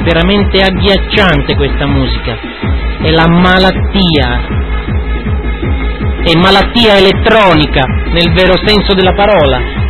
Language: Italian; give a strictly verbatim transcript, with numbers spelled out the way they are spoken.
veramente agghiacciante questa musica, è la malattia, è malattia elettronica nel vero senso della parola.